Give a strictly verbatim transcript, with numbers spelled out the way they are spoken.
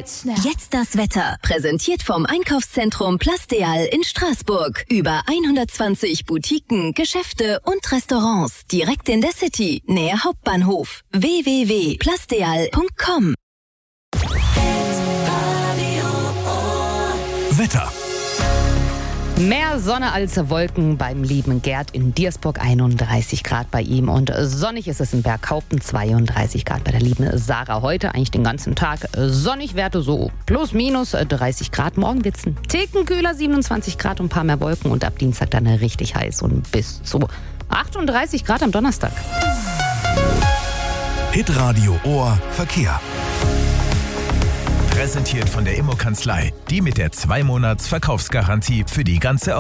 Jetzt das Wetter. Präsentiert vom Einkaufszentrum Plasteal in Straßburg. Über hundertzwanzig Boutiquen, Geschäfte und Restaurants. Direkt in der City, näher Hauptbahnhof. w w w punkt plasteal punkt com. Wetter. Mehr Sonne als Wolken beim lieben Gerd in Diersburg, einunddreißig Grad bei ihm. Und sonnig ist es in Berghaupten, zweiunddreißig Grad bei der lieben Sarah. Heute eigentlich den ganzen Tag sonnig, Werte so plus minus dreißig Grad. Morgen wird's ein Ticken kühler, siebenundzwanzig Grad und ein paar mehr Wolken. Und ab Dienstag dann richtig heiß und bis zu achtunddreißig Grad am Donnerstag. Hitradio Ohr Verkehr. Präsentiert von der Immo-Kanzlei. Die mit der zwei Monats Verkaufsgarantie für die ganze